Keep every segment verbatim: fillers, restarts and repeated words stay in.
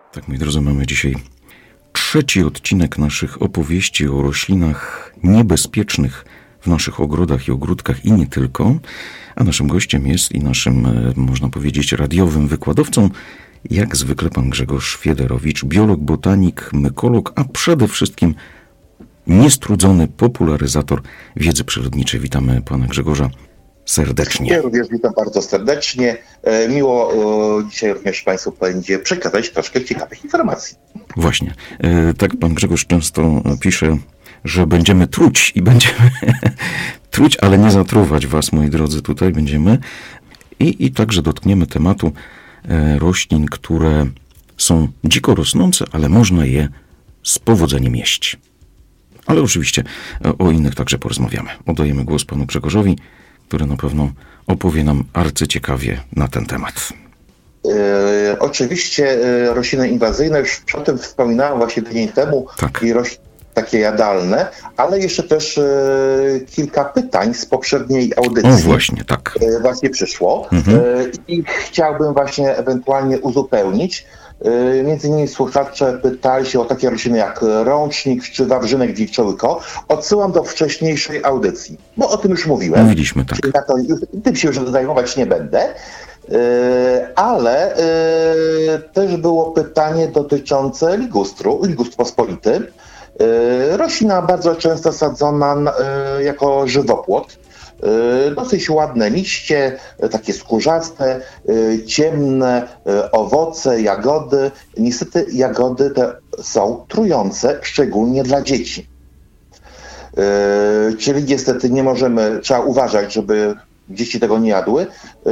Tak, moi drodzy, mamy dzisiaj trzeci odcinek naszych opowieści o roślinach niebezpiecznych w naszych ogrodach i ogródkach i nie tylko. A naszym gościem jest i naszym, można powiedzieć, radiowym wykładowcą, jak zwykle, pan Grzegorz Fiederowicz, biolog, botanik, mykolog, a przede wszystkim niestrudzony popularyzator wiedzy przyrodniczej. Witamy pana Grzegorza serdecznie. Ja również witam bardzo serdecznie. Miło dzisiaj również państwu będzie przekazać troszkę ciekawych informacji. Właśnie. Tak pan Grzegorz często pisze, że będziemy truć i będziemy truć, ale nie zatruwać was, moi drodzy, tutaj będziemy. I, i także dotkniemy tematu roślin, które są dziko rosnące, ale można je z powodzeniem jeść. Ale oczywiście o innych także porozmawiamy. Oddajemy głos panu Grzegorzowi, który na pewno opowie nam arcyciekawie na ten temat. E, oczywiście e, rośliny inwazyjne, już o tym wspominałem właśnie tydzień temu, tak. I rośliny takie jadalne, ale jeszcze też e, kilka pytań z poprzedniej audycji. O właśnie, tak. E, właśnie przyszło mhm. e, i chciałbym właśnie ewentualnie uzupełnić. E, między innymi słuchacze pytali się o takie rośliny jak rącznik czy wawrzynek wilczołyko. Odsyłam do wcześniejszej audycji, bo o tym już mówiłem. Mówiliśmy, tak. Czyli na to, tym się już zajmować nie będę. Ale też było pytanie dotyczące ligustru, ligustr pospolity. Roślina bardzo często sadzona jako żywopłot. Dosyć ładne liście, takie skórzaste, ciemne owoce, jagody. Niestety jagody te są trujące, szczególnie dla dzieci. Czyli niestety nie możemy, trzeba uważać, żeby dzieci tego nie jadły.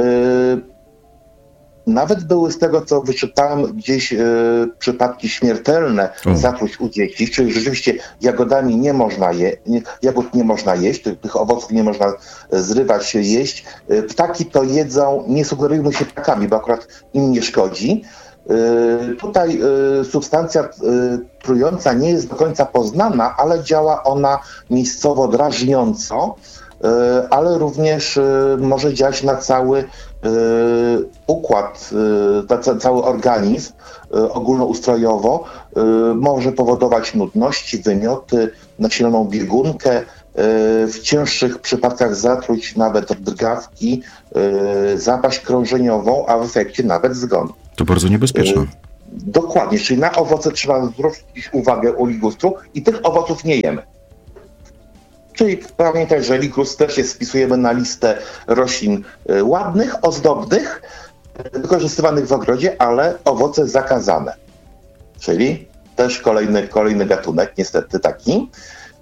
Nawet były z tego, co wyczytałem, gdzieś e, przypadki śmiertelne mm. zatruć u dzieci, czyli rzeczywiście jagodami nie można je, nie, jagód nie można jeść, tych, tych owoców nie można zrywać, jeść. E, ptaki to jedzą, nie sugerujmy się ptakami, bo akurat im nie szkodzi. E, tutaj e, substancja e, trująca nie jest do końca poznana, ale działa ona miejscowo drażniąco, e, ale również e, może działać na cały układ, cały organizm ogólnoustrojowo, może powodować nudności, wymioty, nasiloną biegunkę, w cięższych przypadkach zatruć nawet drgawki, zapaść krążeniową, a w efekcie nawet zgon. To bardzo niebezpieczne. Dokładnie, czyli na owoce trzeba zwrócić uwagę u ligustru i tych owoców nie jemy. Czyli pamiętaj, że ligus też jest, wpisujemy na listę roślin ładnych, ozdobnych, wykorzystywanych w ogrodzie, ale owoce zakazane. Czyli też kolejny, kolejny gatunek, niestety taki.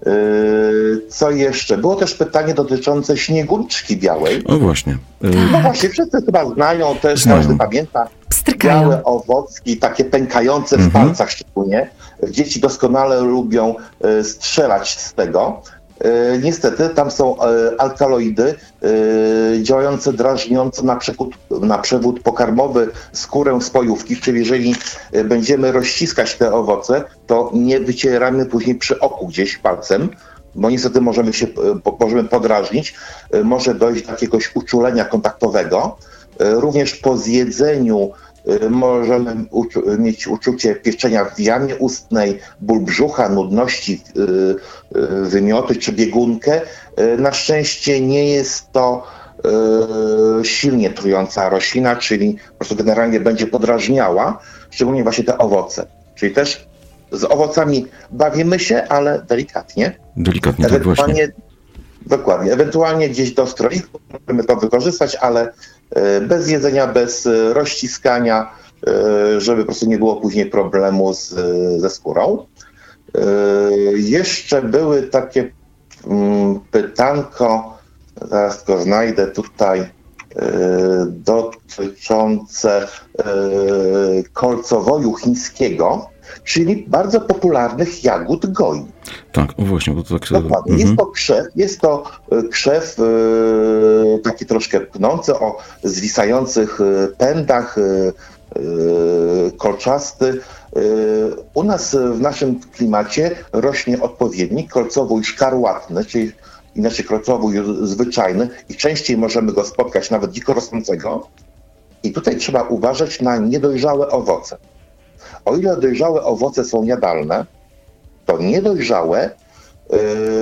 Co jeszcze? Było też pytanie dotyczące śnieguliczki białej. No właśnie. No właśnie, wszyscy chyba znają, też znają. Każdy pamięta. Pstrykają. Białe owocki, takie pękające w Mhm. palcach szczególnie. Dzieci doskonale lubią strzelać z tego. E, niestety tam są e, alkaloidy e, działające drażniąco na, przekut, na przewód pokarmowy, skórę spojówki, czyli jeżeli e, będziemy rozciskać te owoce, to nie wycieramy później przy oku gdzieś palcem, bo niestety możemy się e, możemy podrażnić, e, może dojść do jakiegoś uczulenia kontaktowego. E, również po zjedzeniu możemy uczu- mieć uczucie pieczenia w jamie ustnej, ból brzucha, nudności, yy, yy, wymioty czy biegunkę. Yy, na szczęście nie jest to yy, silnie trująca roślina, czyli po prostu generalnie będzie podrażniała, szczególnie właśnie te owoce. Czyli też z owocami bawimy się, ale delikatnie. Delikatnie, tak właśnie. Dokładnie. Ewentualnie gdzieś do stroiku możemy to wykorzystać, ale bez jedzenia, bez rozciskania, żeby po prostu nie było później problemu z, ze skórą. Jeszcze były takie pytanko, zaraz go znajdę tutaj, dotyczące kolcowoju chińskiego, czyli bardzo popularnych jagód goi. Tak, o właśnie, bo to tak... Dokładnie. Mhm. Jest to krzew, jest to krzew yy, taki troszkę pnący, o zwisających pędach, yy, kolczasty. Yy, u nas w naszym klimacie rośnie odpowiednik kolcowój szkarłatny, czyli inaczej kolcowój zwyczajny i częściej możemy go spotkać nawet dziko rosnącego. I tutaj trzeba uważać na niedojrzałe owoce. o ile dojrzałe owoce są jadalne, to niedojrzałe yy,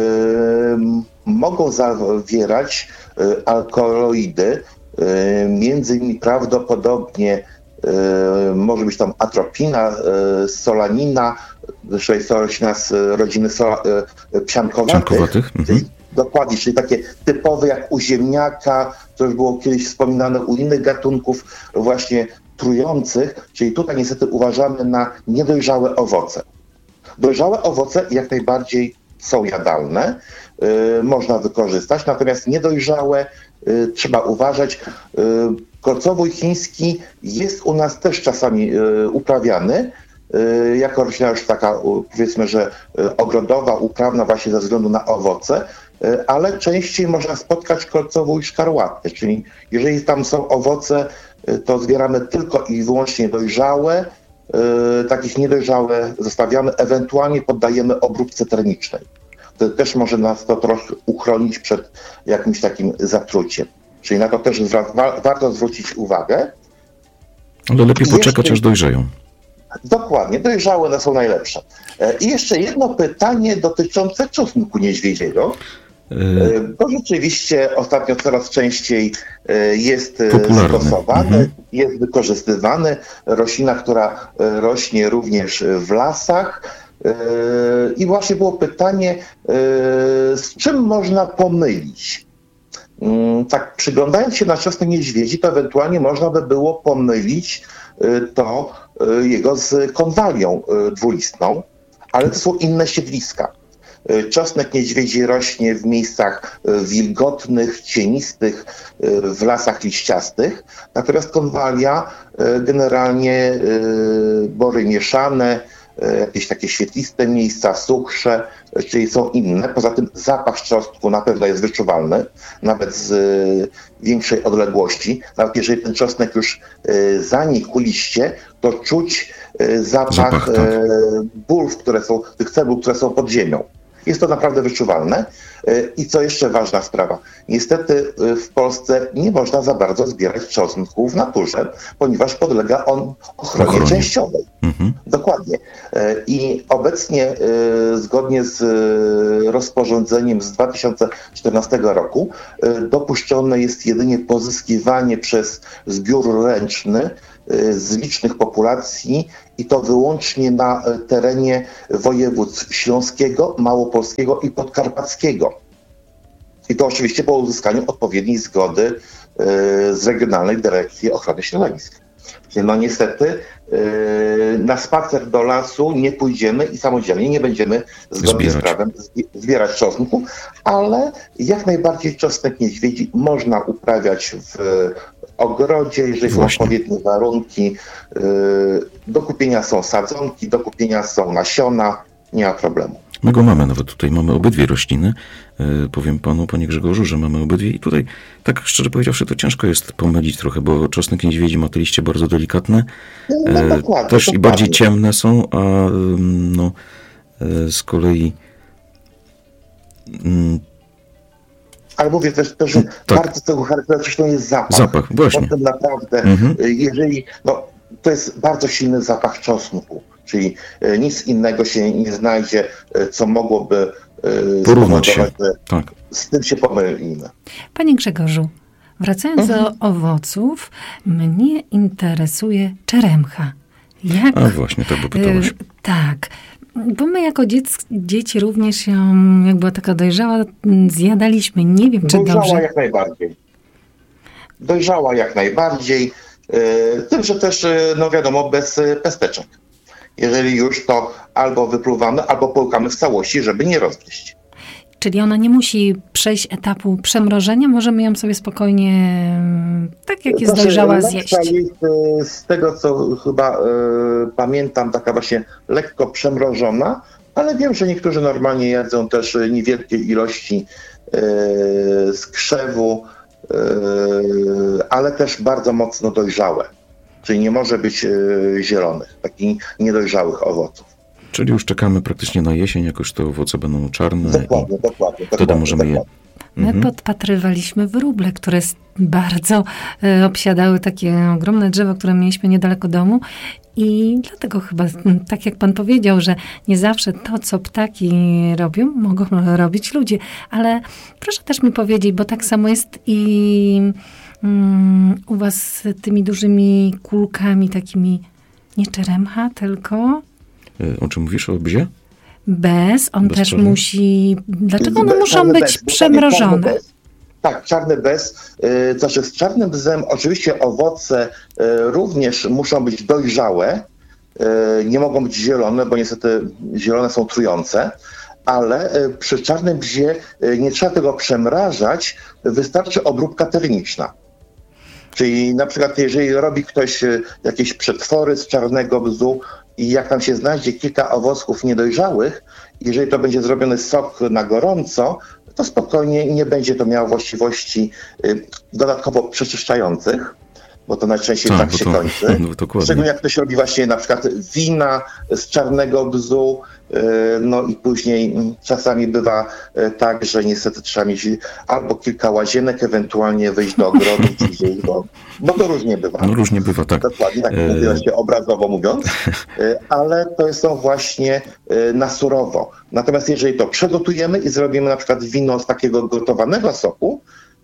mogą zawierać yy, alkaloidy, yy, między innymi prawdopodobnie yy, może być tam atropina, yy, solanina, zresztą jest to roślina z rodziny sola, yy, psiankowatych. Psiankowatych. Mhm. Dokładnie, czyli takie typowe jak u ziemniaka, to już było kiedyś wspominane u innych gatunków właśnie trujących, czyli tutaj niestety uważamy na niedojrzałe owoce. Dojrzałe owoce jak najbardziej są jadalne, yy, można wykorzystać, natomiast niedojrzałe yy, trzeba uważać. Yy, korcowój chiński jest u nas też czasami yy, uprawiany, yy, jako roślina już taka, yy, powiedzmy, że yy, ogrodowa, uprawna właśnie ze względu na owoce, yy, ale częściej można spotkać korcowój szkarłatny, czyli jeżeli tam są owoce, yy, to zbieramy tylko i wyłącznie dojrzałe, Yy, takich niedojrzałe zostawiamy, ewentualnie poddajemy obróbce termicznej. To też może nas to trochę uchronić przed jakimś takim zatruciem. Czyli na to też zwra- wa- warto zwrócić uwagę. Ale lepiej I poczekać, jeszcze, aż dojrzeją. Dokładnie, dojrzałe one są najlepsze. Yy, I jeszcze jedno pytanie dotyczące czosnku niedźwiedziego. Yy, bo rzeczywiście ostatnio coraz częściej jest popularny. stosowany, Mhm. jest wykorzystywany. Roślina, która rośnie również w lasach. I właśnie było pytanie, z czym można pomylić? Tak, przyglądając się na czosnek niedźwiedzi, to ewentualnie można by było pomylić to jego z konwalią dwulistną, ale to są inne siedliska. Czosnek niedźwiedzi rośnie w miejscach wilgotnych, cienistych, w lasach liściastych, natomiast konwalia generalnie bory mieszane, jakieś takie świetliste miejsca, suchsze, czyli są inne. Poza tym zapach czosnku na pewno jest wyczuwalny, nawet z większej odległości. Nawet jeżeli ten czosnek już zanikł u liście, to czuć zapach, zapach tak. bulw, które są, tych cebul, które są pod ziemią. Jest to naprawdę wyczuwalne. I co jeszcze ważna sprawa. Niestety w Polsce nie można za bardzo zbierać czosnku w naturze, ponieważ podlega on ochronie, ochronie. częściowej. Mhm. Dokładnie. I obecnie zgodnie z rozporządzeniem z dwa tysiące czternastego roku dopuszczone jest jedynie pozyskiwanie przez zbiór ręczny z licznych populacji i to wyłącznie na terenie województw śląskiego, małopolskiego i podkarpackiego. I to oczywiście po uzyskaniu odpowiedniej zgody z Regionalnej Dyrekcji Ochrony Środowiska. No niestety na spacer do lasu nie pójdziemy i samodzielnie nie będziemy zgodnie z prawem zbierać czosnku, ale jak najbardziej czosnek niedźwiedzi można uprawiać w ogrodzie, jeżeli są odpowiednie warunki. Do kupienia są sadzonki, do kupienia są nasiona, nie ma problemu. My go mamy nawet tutaj, mamy obydwie rośliny. Yy, powiem panu, panie Grzegorzu, że mamy obydwie i tutaj, tak szczerze powiedziawszy, to ciężko jest pomylić trochę, bo czosnek niedźwiedzi ma te liście bardzo delikatne, no, no, yy, dokładnie, też dokładnie. i bardziej ciemne są, a yy, no, yy, z kolei yy, ale mówię też, też że tak. bardzo tego charakterystyczną jest zapach. Zapach, właśnie. Potem naprawdę, mhm. jeżeli, no, to jest bardzo silny zapach czosnku, czyli nic innego się nie znajdzie, co mogłoby porównać się. Tak. Z tym się pomylimy. Panie Grzegorzu, wracając mhm. do owoców, mnie interesuje czeremcha. Jak, A właśnie, tak by pytałaś. Y, tak. Bo my jako dziec, dzieci również ją, jak była taka dojrzała, zjadaliśmy. Nie wiem, czy dojrzała dobrze. Dojrzała jak najbardziej. Dojrzała jak najbardziej. Yy, tym, że też, yy, no wiadomo, bez yy, pesteczek. Jeżeli już, to albo wypluwamy, albo połykamy w całości, żeby nie rozgryźć. Czyli ona nie musi przejść etapu przemrożenia, możemy ją sobie spokojnie, tak jak jest znaczy, dojrzała, zjeść. Jest, z tego, co chyba y, pamiętam, taka właśnie lekko przemrożona, ale wiem, że niektórzy normalnie jedzą też niewielkie ilości y, z krzewu, y, ale też bardzo mocno dojrzałe. Czyli nie może być y, zielonych, takich niedojrzałych owoców. Czyli już czekamy praktycznie na jesień, jak już te owoce będą czarne. Dokładnie, dokładnie. Wtedy dokładnie, możemy dokładnie. je My Mhm. podpatrywaliśmy wróble, które s- bardzo e, obsiadały takie ogromne drzewo, które mieliśmy niedaleko domu. I dlatego chyba, m, tak jak pan powiedział, że nie zawsze to, co ptaki robią, mogą robić ludzie. Ale proszę też mi powiedzieć, bo tak samo jest i mm, u was z tymi dużymi kulkami, takimi nie czeremcha, tylko E, O czym mówisz? O bzie? bez. On Bez też czerni? musi... Dlaczego one Bez- muszą czarny być bez, bo przemrożone? czarny bez. Tak, czarny bez. y, To znaczy z czarnym bzem oczywiście owoce y, również muszą być dojrzałe. y, Nie mogą być zielone, bo niestety zielone są trujące. Ale y, przy czarnym bzie y, nie trzeba tego przemrażać, wystarczy obróbka termiczna. Czyli na przykład jeżeli robi ktoś y, jakieś przetwory z czarnego bzu i jak tam się znajdzie kilka owoców niedojrzałych, jeżeli to będzie zrobiony sok na gorąco, to spokojnie nie będzie to miało właściwości y, dodatkowo przeczyszczających, bo to najczęściej tak, bo się to- kończy. no, dokładnie. Szczególnie jak ktoś robi właśnie na przykład wina z czarnego bzu, y, no i później mm, czasami bywa y, tak, że niestety trzeba mieć albo kilka łazienek, ewentualnie wyjść do ogrodu, czy gdzieś, bo, bo to różnie bywa. No różnie bywa, tak. Dokładnie, tak E, mówię się obrazowo mówiąc, y, ale to są właśnie y, na surowo. Natomiast jeżeli to przegotujemy i zrobimy na przykład wino z takiego gotowanego soku,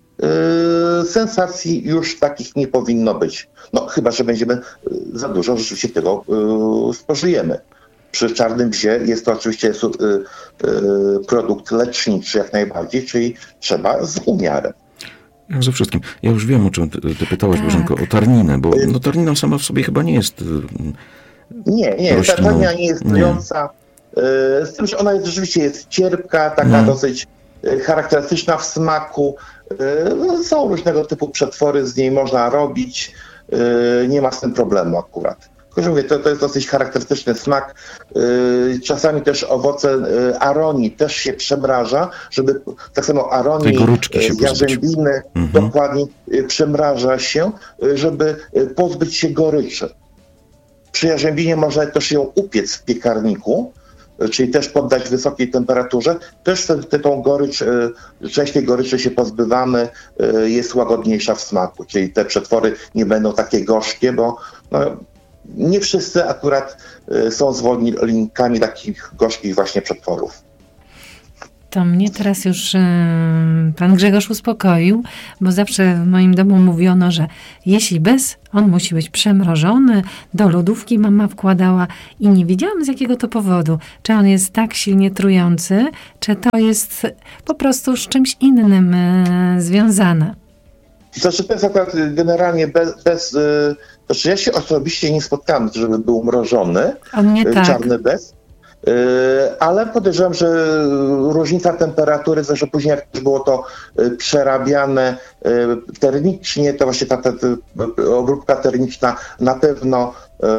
y, sensacji już takich nie powinno być. No chyba, że będziemy y, za dużo rzeczywiście tego y, spożyjemy. Przy czarnym bzie jest to oczywiście su- y, y, produkt leczniczy jak najbardziej, czyli trzeba z umiarem. Jak ze wszystkim. Ja już wiem, o czym ty, ty pytałaś, Tak. Bożenko, o tarninę, bo no, tarnina sama w sobie chyba nie jest... y, Nie, nie, ta rośliną. tarnia nie jest Nie. trująca. Y, Z tym, że ona jest, rzeczywiście jest cierpka, taka No. dosyć y, charakterystyczna w smaku. Y, no, Są różnego typu przetwory, z niej można robić. Y, Nie ma z tym problemu akurat. Tylko, że mówię, to, to jest dosyć charakterystyczny smak. Y, Czasami też owoce y, aronii też się przemraża, żeby tak samo Tej aronii, goryczki się y, pozbyć. jarzębiny Mhm. dokładnie y, przemraża się, y, żeby y, pozbyć się goryczy. Przy jarzębinie można też ją upiec w piekarniku, y, czyli też poddać wysokiej temperaturze. Też tę tę- tą gorycz, y, część tej goryczy się pozbywamy, y, jest łagodniejsza w smaku, czyli te przetwory nie będą takie gorzkie, bo no, nie wszyscy akurat y, są zwolennikami takich gorzkich właśnie przetworów. To mnie teraz już e, pan Grzegorz uspokoił, bo zawsze w moim domu mówiono, że jeśli bez, on musi być przemrożony, do lodówki mama wkładała i nie wiedziałam z jakiego to powodu. Czy on jest tak silnie trujący, czy to jest po prostu z czymś innym e, związane. Znaczy to jest akurat y, generalnie bez... bez y, znaczy ja się osobiście nie spotkałem, żeby był mrożony, On nie y, tak. czarny bez. Yy, ale podejrzewam, że różnica temperatury, zresztą później jak już było to y, przerabiane y, termicznie, to właśnie ta, ta, ta obróbka termiczna na pewno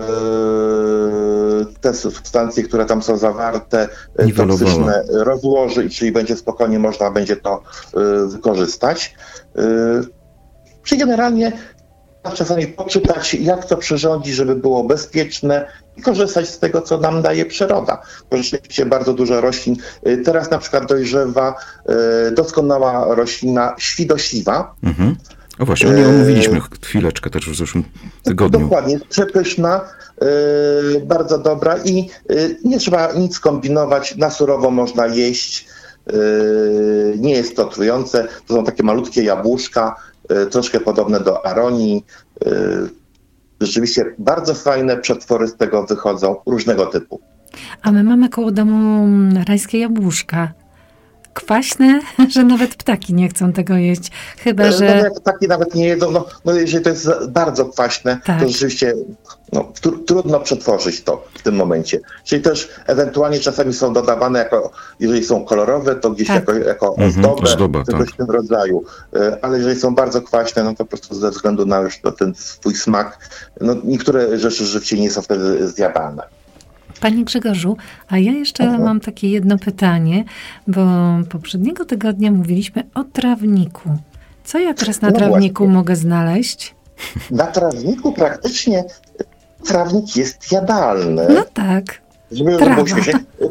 y, te substancje, które tam są zawarte, y, Niwelowała. toksyczne, rozłoży, czyli będzie spokojnie można będzie to y, wykorzystać. Y, Czyli generalnie czasami poczytać, jak to przyrządzić, żeby było bezpieczne i korzystać z tego, co nam daje przyroda. Bo rzeczywiście bardzo dużo roślin. Y, Teraz na przykład dojrzewa y, doskonała roślina świdosiwa. Mhm. O właśnie, o niej omówiliśmy chwileczkę też w zeszłym tygodniu. Dokładnie, jest przepyszna, y, bardzo dobra i y, nie trzeba nic kombinować, na surowo można jeść. Y, nie jest to trujące, to są takie malutkie jabłuszka, y, troszkę podobne do aronii. Y, rzeczywiście bardzo fajne przetwory z tego wychodzą, różnego typu. A my mamy koło domu rajskie jabłuszka. Kwaśne, że nawet ptaki nie chcą tego jeść. Chyba, No, że... jak takie nawet nie jedzą, no, no jeżeli to jest za- bardzo kwaśne, Tak. to rzeczywiście no, tr- trudno przetworzyć to w tym momencie. Czyli też ewentualnie czasami są dodawane, jako, jeżeli są kolorowe, to gdzieś Tak. jako, jako Mhm, ozdobę, ozdoba, czegoś tak. w tym rodzaju. E, Ale jeżeli są bardzo kwaśne, no to po prostu ze względu na już to ten swój smak, no niektóre rzeczy rzeczywiście nie są wtedy zjadalne. Panie Grzegorzu, a ja jeszcze Mhm. mam takie jedno pytanie, bo poprzedniego tygodnia mówiliśmy o trawniku. Co ja teraz na No trawniku właśnie. mogę znaleźć? Na trawniku praktycznie trawnik jest jadalny. No tak. Żeby Trawa. było śmiesznie.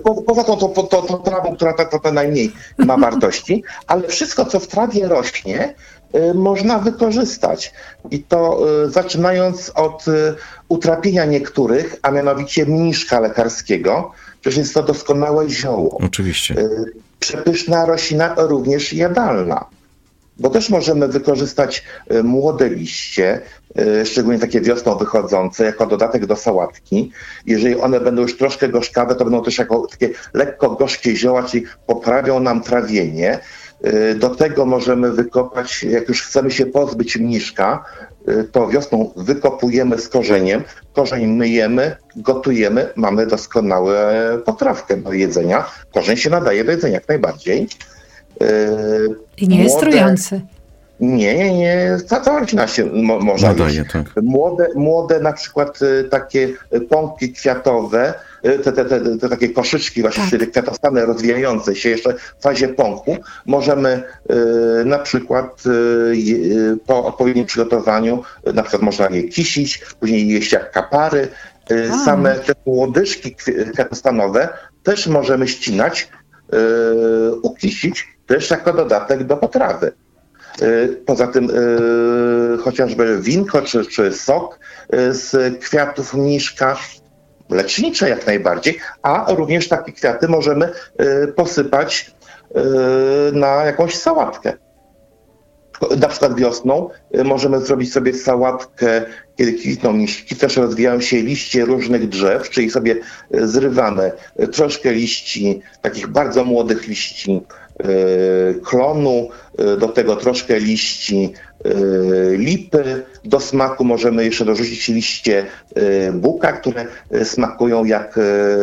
po, poza tą, to, to, tą trawą, która to, to, to najmniej ma wartości, ale wszystko, co w trawie rośnie, y, można wykorzystać. I to y, zaczynając od y, utrapienia niektórych, a mianowicie mniszka lekarskiego, przecież jest to doskonałe zioło. Oczywiście. Y, przepyszna roślina, również jadalna. Bo też możemy wykorzystać y, młode liście, y, szczególnie takie wiosną wychodzące, jako dodatek do sałatki. Jeżeli one będą już troszkę gorzkawe, to będą też jako takie lekko gorzkie zioła, czyli poprawią nam trawienie. Y, do tego możemy wykopać, jak już chcemy się pozbyć mniszka, y, to wiosną wykopujemy z korzeniem, korzeń myjemy, gotujemy, mamy doskonałą potrawkę do jedzenia. Korzeń się nadaje do jedzenia jak najbardziej. I nie jest trujący. Nie, nie, nie. Cała roślina się mo- może nadaje, tak. Młode, młode na przykład y, takie pąki kwiatowe, y, te, te, te, te takie koszyczki właśnie, tak. czyli kwiatostany rozwijające się jeszcze w fazie pąku, możemy y, na przykład y, po odpowiednim przygotowaniu, y, na przykład można je kisić, później jeść jak kapary. Y, same te łodyżki kwiatostanowe też możemy ścinać, y, ukisić, też jako dodatek do potrawy. Poza tym yy, chociażby winko czy, czy sok yy, z kwiatów mniszka, lecznicze jak najbardziej, a również takie kwiaty możemy yy, posypać yy, na jakąś sałatkę. Na przykład wiosną yy, możemy zrobić sobie sałatkę, kiedy kwitną mniszki, też rozwijają się liście różnych drzew, czyli sobie yy, zrywamy yy, troszkę liści, takich bardzo młodych liści, klonu, do tego troszkę liści lipy. Do smaku możemy jeszcze dorzucić liście buka, które smakują jak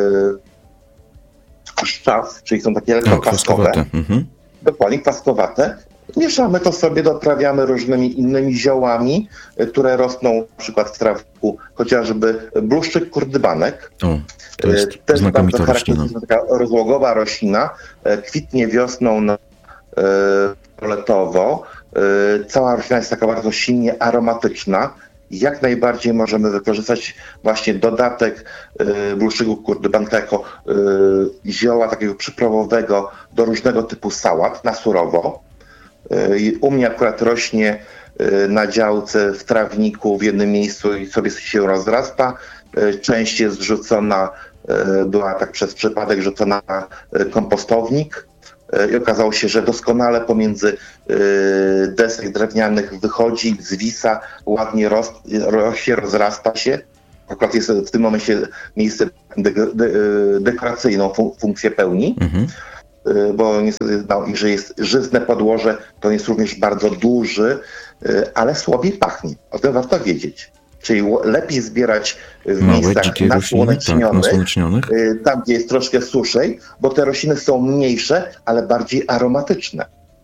szczaw, czyli są takie lekko tak, kwaskowe. Mhm. Dokładnie, kwaskowate. Mieszamy to sobie, doprawiamy różnymi innymi ziołami, które rosną na przykład w trawniku, chociażby bluszczyk kurdybanek. O, to jest też znakomita bardzo roślina. Taka rozłogowa roślina, kwitnie wiosną na fioletowo. Cała roślina jest taka bardzo silnie aromatyczna. Jak najbardziej możemy wykorzystać właśnie dodatek bluszczyku kurdybanka jako zioła takiego przyprawowego do różnego typu sałat na surowo. U mnie akurat rośnie na działce w trawniku w jednym miejscu i sobie się rozrasta. Część jest rzucona, była tak przez przypadek rzucona na kompostownik i okazało się, że doskonale pomiędzy desek drewnianych wychodzi, zwisa, ładnie rośnie, rozrasta się. Akurat jest w tym momencie miejsce de- de- dekoracyjną fun- funkcję pełni. Mhm. Bo niestety, no, jeżeli jest żyzne podłoże, to jest również bardzo duży, ale słabiej pachnie. O tym warto wiedzieć. Czyli lepiej zbierać w Małe, miejscach nasłonecznionych, tak, nasłonecznionych, tam gdzie jest troszkę suszej, bo te rośliny są mniejsze, ale bardziej aromatyczne.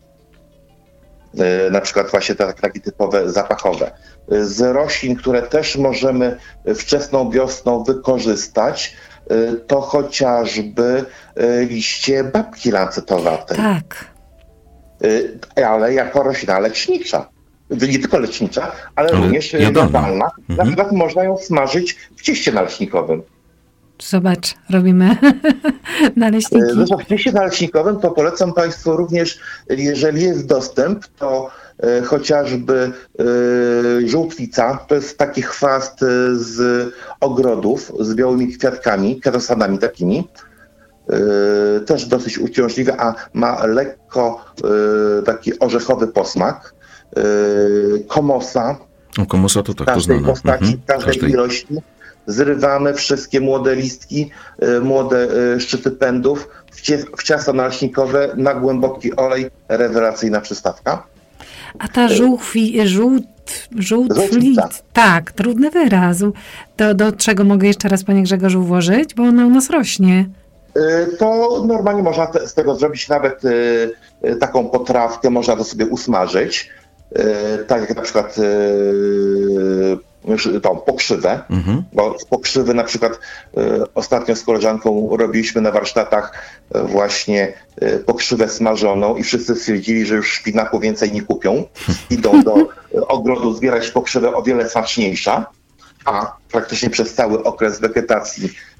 Na przykład właśnie te takie typowe zapachowe. Z roślin, które też możemy wczesną wiosną wykorzystać, to chociażby liście babki lancetowatej. Tak. Ale jako roślina lecznicza. Nie tylko lecznicza, ale, ale również jadalna. Mhm. Na przykład można ją smażyć w cieście naleśnikowym. Zobacz, robimy naleśniki. Zresztą w cieście naleśnikowym to polecam Państwu również, jeżeli jest dostęp, to e, chociażby e, żółtwica, to jest taki chwast z ogrodów z białymi kwiatkami, kwiatostanami takimi. E, też dosyć uciążliwy, a ma lekko e, taki orzechowy posmak. E, komosa. O, komosa to tak, każdej to znane. postaci, mhm. każdej, każdej ilości. Zrywamy wszystkie młode listki, młode szczyty pędów w, cie, w ciasto naleśnikowe na głęboki olej. Rewelacyjna przystawka. A ta żółchwi, żółt, żółtwlit, tak, trudny wyraz. To do czego mogę jeszcze raz, panie Grzegorzu, włożyć? Bo ona u nas rośnie. To normalnie można te, z tego zrobić nawet y, taką potrawkę, można to sobie usmażyć. Y, tak jak na przykład y, tą pokrzywę, mhm. bo z pokrzywy na przykład y, ostatnio z koleżanką robiliśmy na warsztatach y, właśnie y, pokrzywę smażoną i wszyscy stwierdzili, że już szpinaku więcej nie kupią. Idą do y, ogrodu zbierać pokrzywę o wiele smaczniejsza, a praktycznie przez cały okres wegetacji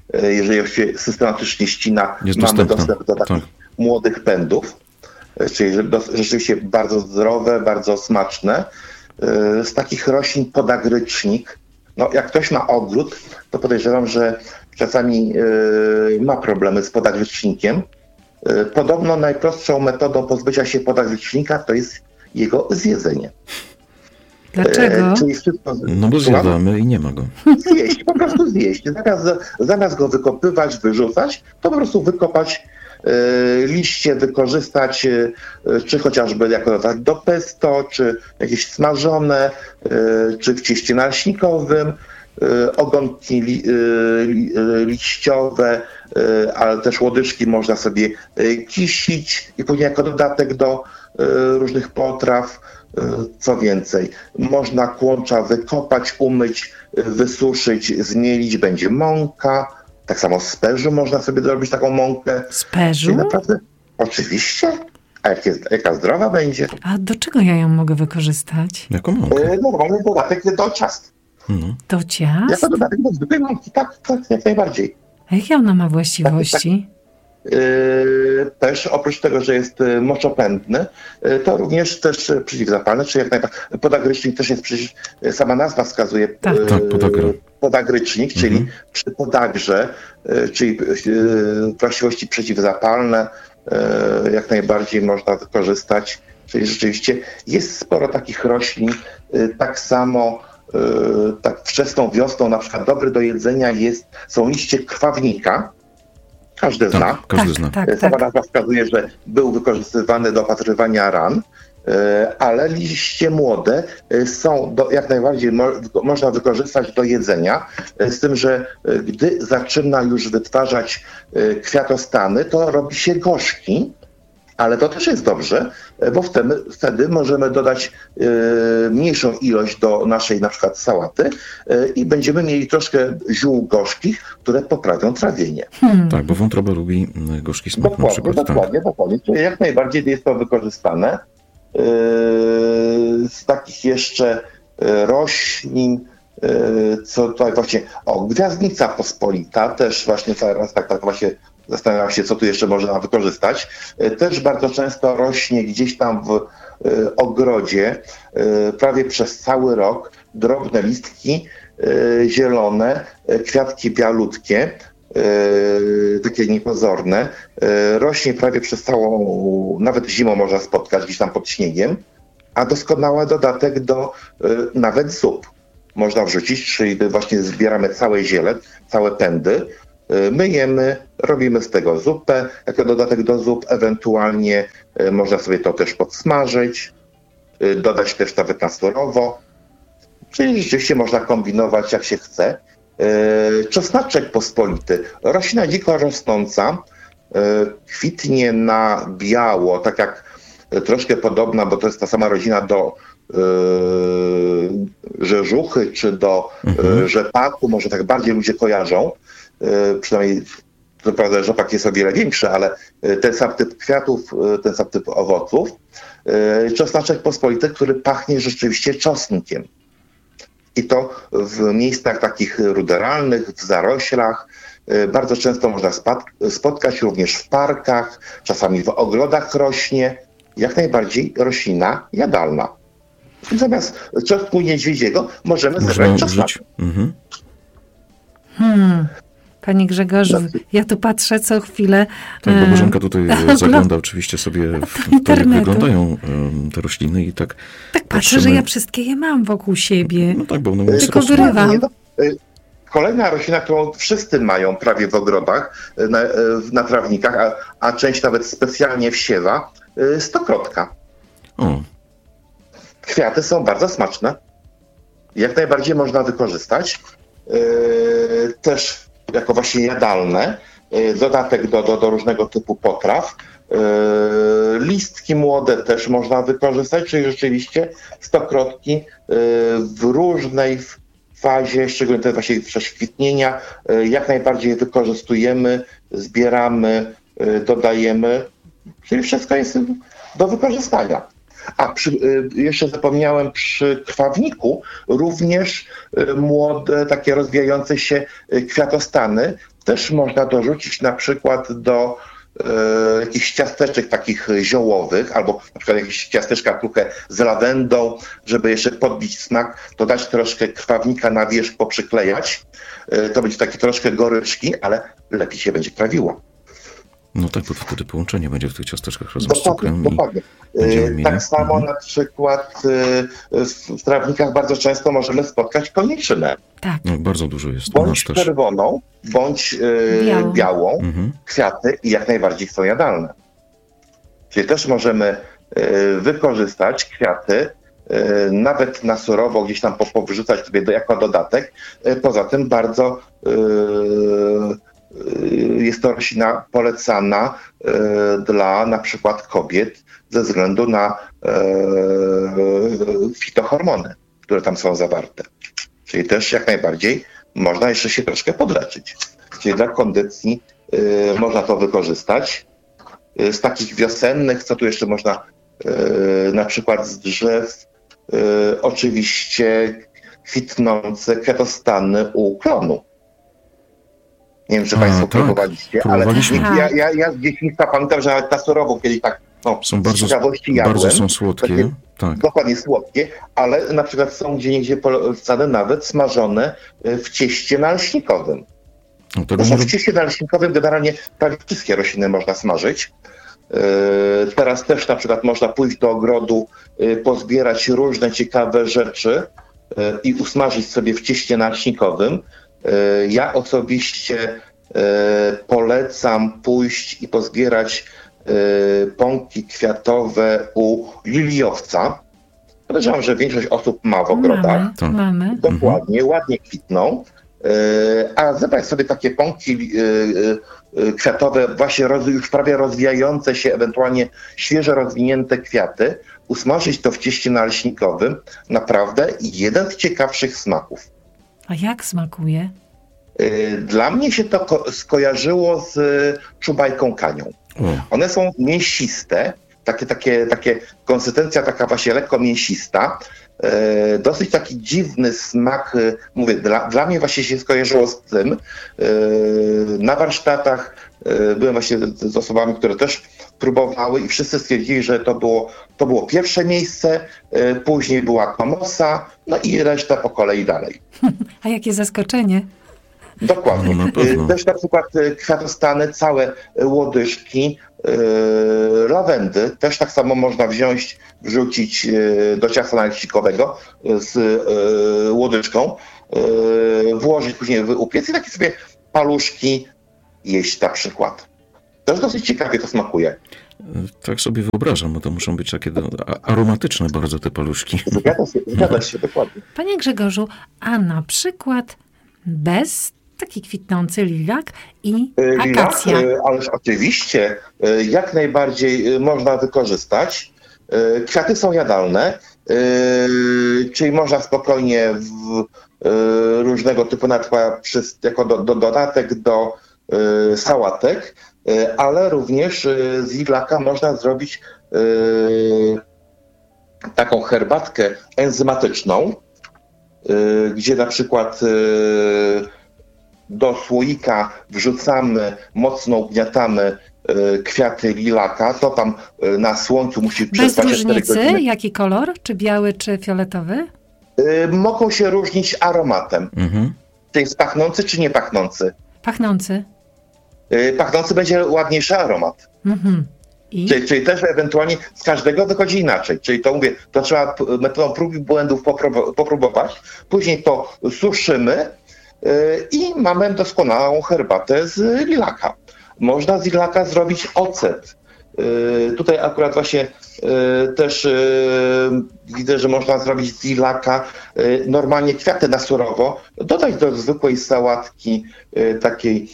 jeżeli się systematycznie ścina, Jest mamy dostępna. dostęp do takich Tak. młodych pędów, czyli rzeczywiście bardzo zdrowe, bardzo smaczne. Z takich roślin podagrycznik. No, jak ktoś ma ogród, to podejrzewam, że czasami ma problemy z podagrycznikiem. Podobno najprostszą metodą pozbycia się podagrycznika to jest jego zjedzenie. Dlaczego? Czyli wszystko, No bo zjadamy i nie ma go. Zjeść, po prostu zjeść. Zamiast, zamiast go wykopywać, wyrzucać, to po prostu wykopać e, liście, wykorzystać, e, czy chociażby jako dodać do pesto, czy jakieś smażone, e, czy w cieście naleśnikowym, e, ogonki li, e, li, e, liściowe, e, ale też łodyczki można sobie e, kisić i później jako dodatek do e, różnych potraw. Co więcej, można kłącza wykopać, umyć, wysuszyć, zmielić, będzie mąka. Tak samo z perzu można sobie zrobić taką mąkę. Z perzu? Czyli naprawdę, oczywiście. A jak jest, jaka zdrowa będzie? A do czego ja ją mogę wykorzystać? Jako mąkę. E, Normalny dodatek do ciast. No. Do ciast? Jako dodatek do zwykłej mąki, tak, tak, jak najbardziej. A jakie ona ma właściwości? Yy, też oprócz tego, że jest yy, moczopędny, yy, to również też yy, przeciwzapalny, czyli jak najbardziej podagrycznik też jest przecież, yy, sama nazwa wskazuje Tak. yy, Tak, podagra. podagrycznik, czyli Mhm. przy podagrze, yy, czyli yy, właściwości przeciwzapalne, yy, jak najbardziej można wykorzystać, czyli rzeczywiście jest sporo takich roślin, yy, tak samo yy, tak wczesną wiosną, na przykład dobry do jedzenia jest, są liście krwawnika. Każdy zna. Tak, każdy tak, zna. tak, Sama tak. nazwa wskazuje, że był wykorzystywany do opatrywania ran, ale liście młode są do, jak najbardziej mo, można wykorzystać do jedzenia, z tym, że gdy zaczyna już wytwarzać kwiatostany, to robi się gorzki, ale to też jest dobrze, bo wtedy, wtedy możemy dodać y, mniejszą ilość do naszej na przykład sałaty y, i będziemy mieli troszkę ziół gorzkich, które poprawią trawienie. Hmm. Tak, bo wątroba lubi mm, gorzki smak na Dokładnie, przykład. dokładnie, dokładnie. Czyli jak najbardziej jest to wykorzystane. Yy, z takich jeszcze yy, roślin, yy, co tutaj właśnie, o, gwiazdnica pospolita, też właśnie teraz tak, tak właśnie zastanawiam się, co tu jeszcze można wykorzystać. Yy, też bardzo często rośnie gdzieś tam w yy, ogrodzie, yy, prawie przez cały rok, drobne listki yy, zielone, yy, kwiatki bialutkie, Yy, takie niepozorne, yy, rośnie prawie przez całą, nawet zimą można spotkać gdzieś tam pod śniegiem, a doskonały dodatek do yy, nawet zup można wrzucić, czyli właśnie zbieramy całe ziele, całe pędy, yy, myjemy, robimy z tego zupę, jako dodatek do zup, ewentualnie yy, można sobie to też podsmażyć, yy, dodać też nawet na surowo, czyli rzeczywiście można kombinować jak się chce. Czosnaczek pospolity, roślina dziko rosnąca, kwitnie na biało, tak jak troszkę podobna, bo to jest ta sama rodzina do rzeżuchy czy do mhm. rzepaku, może tak bardziej ludzie kojarzą, przynajmniej to prawda, rzepak jest o wiele większy, ale ten sam typ kwiatów, ten sam typ owoców. Czosnaczek pospolity, który pachnie rzeczywiście czosnkiem. I to w miejscach takich ruderalnych, w zaroślach. Bardzo często można spotkać również w parkach, czasami w ogrodach rośnie. Jak najbardziej roślina jadalna. Zamiast czosnku niedźwiedziego możemy zebrać czosnek. Mhm. Hmm. Panie Grzegorzu, ja tu patrzę co chwilę. Tak, bo Bożenka tutaj e, zagląda oczywiście sobie w to, jak wyglądają e, te rośliny i tak Tak patrzę, patrzymy. że ja wszystkie je mam wokół siebie. No tak, bo one mogą Tylko sobie- wyrywam. Kolejna roślina, którą wszyscy mają prawie w ogrodach, na, na trawnikach, a, a część nawet specjalnie wsiewa, stokrotka. O, Kwiaty są bardzo smaczne. Jak najbardziej można wykorzystać. Yy, też jako właśnie jadalne. Yy, dodatek do, do, do różnego typu potraw. Yy, listki młode też można wykorzystać, czyli rzeczywiście stokrotki yy, w różnej fazie, szczególnie te właśnie w czasie kwitnienia, yy, jak najbardziej je wykorzystujemy, zbieramy, yy, dodajemy. Czyli wszystko jest do wykorzystania. A przy, jeszcze zapomniałem, przy krwawniku również młode, takie rozwijające się kwiatostany, Też można dorzucić na przykład do e, jakichś ciasteczek takich ziołowych, albo na przykład jakieś ciasteczka trochę z lawendą, żeby jeszcze podbić smak, to dać troszkę krwawnika na wierzch, poprzyklejać. E, to będzie takie troszkę goryczki, ale lepiej się będzie trawiło. No tak, bo wtedy połączenie będzie w tych ciasteczkach razem z Dokładnie, cukrem. dokładnie. I tak samo mhm. na przykład w trawnikach bardzo często możemy spotkać koniczynę. Tak. No, bardzo dużo jest u nas Bądź też. czerwoną, bądź yy, Białą. białą, Mhm. kwiaty i jak najbardziej są jadalne. Czyli też możemy yy, wykorzystać kwiaty, yy, nawet na surowo gdzieś tam po- powrzucać sobie do, jako dodatek. Yy, poza tym bardzo yy, jest to roślina polecana e, dla na przykład kobiet ze względu na e, fitohormony, które tam są zawarte. Czyli też jak najbardziej można jeszcze się troszkę podleczyć. Czyli dla kondycji e, można to wykorzystać. E, z takich wiosennych, co tu jeszcze można, e, na przykład z drzew, e, oczywiście kwitnące kwiatostany u klonu. Nie wiem, czy A, Państwo tak. próbowaliście, Próbowaliśmy. ale ja, ja, ja z dzieciństwa pamiętam, że nawet na surowo kiedyś tak no, Są z bardzo, ciekawości jadłem. bardzo są słodkie. Takie Tak. Dokładnie słodkie, ale na przykład są gdzie niegdzie polecane nawet smażone w cieście naleśnikowym. No, tego Zresztą nie... w cieście naleśnikowym generalnie prawie wszystkie rośliny można smażyć. Yy, teraz też na przykład można pójść do ogrodu, yy, pozbierać różne ciekawe rzeczy yy, i usmażyć sobie w cieście naleśnikowym. Ja osobiście polecam pójść i pozbierać pąki kwiatowe u liliowca. Podejrzewam, że większość osób ma w ogrodach. Mamy, Tak. mamy. Dokładnie, ładnie kwitną. A zebrać sobie takie pąki kwiatowe, właśnie roz, już prawie rozwijające się, ewentualnie świeżo rozwinięte kwiaty, usmażyć to w cieście naleśnikowym. Naprawdę jeden z ciekawszych smaków. A jak smakuje? Dla mnie się to ko- skojarzyło z czubajką kanią. O, One są mięsiste, takie, takie, takie konsystencja taka właśnie lekko mięsista. E, dosyć taki dziwny smak, e, mówię, dla, dla mnie właśnie się skojarzyło z tym. E, na warsztatach e, byłem właśnie z, z osobami, które też próbowały i wszyscy stwierdzili, że to było, to było pierwsze miejsce, e, później była komosa, no i reszta po kolei dalej. A jakie zaskoczenie. Dokładnie. No, na pewno. Też na przykład kwiatostany, całe łodyżki, yy, lawendy, też tak samo można wziąć, wrzucić yy, do ciasta naleśnikowego z yy, łodyżką, yy, włożyć później w upiec i takie sobie paluszki jeść na przykład. Też dosyć ciekawie to smakuje. tak sobie wyobrażam, bo to muszą być takie do, a, aromatyczne bardzo te paluszki. Zgadza się, zgadza się, dokładnie. Panie Grzegorzu, a na przykład bez taki kwitnący lilak i Lilak, akacja. ależ oczywiście, y, jak najbardziej y, można wykorzystać. Y, Kwiaty są jadalne, y, czyli można spokojnie w y, różnego typu, na przykład przez, jako do, do, dodatek do y, sałatek, y, ale również y, z lilaka można zrobić y, taką herbatkę enzymatyczną, y, gdzie na przykład y, do słoika wrzucamy, mocno ugniatamy y, kwiaty lilaka, to tam y, na słońcu musi przez Bez dwadzieścia cztery różnicy, godziny. jaki kolor? Czy biały, czy fioletowy? Y, mogą się różnić aromatem. Mhm. Czy jest pachnący, czy nie pachnący. Pachnący. Y, pachnący będzie ładniejszy aromat. Mhm. I? Czyli, czyli też ewentualnie z każdego wychodzi inaczej. Czyli to mówię, to trzeba p- metodą prób i błędów popro- popróbować. Później to suszymy, i mamy doskonałą herbatę z lilaka. Można z lilaka zrobić ocet. Tutaj akurat właśnie też widzę, że można zrobić z lilaka normalnie kwiaty na surowo, dodać do zwykłej sałatki takiej